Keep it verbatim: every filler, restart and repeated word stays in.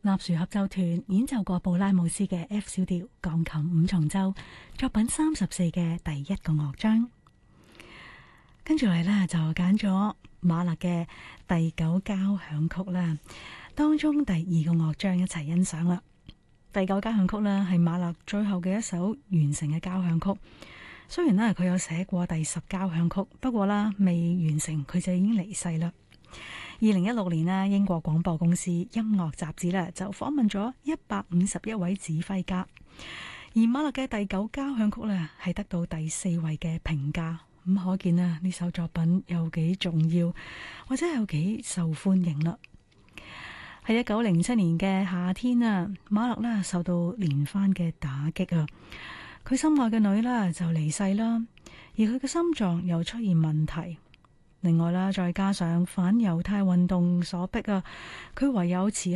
納殊合奏團演奏過布拉姆斯嘅 F 小調鋼琴五重奏作品三十四嘅第一個樂章。跟住嚟呢，就揀咗馬勒嘅第九交響曲啦，當中第二個樂章一齊欣賞啦。第九交響曲呢，係馬勒最後嘅一首完成嘅交響曲。雖然呢，佢有寫過第十交響曲，不過啦未完成佢就已經離世啦。二零一六年呢，英國廣播公司音樂雜誌呢就訪問咗一百五十一位指揮家，而馬勒嘅第九交響曲呢係得到第四位嘅評價。咁可見啊，呢首作品有幾重要，或者有幾受歡迎啦。喺一九零七年嘅夏天啊，馬勒呢受到連番嘅打擊啊，佢心愛嘅女呢就離世啦，而佢嘅心臟又出現問題。另外啦，再加上反猶太運動所逼啊，佢唯有辭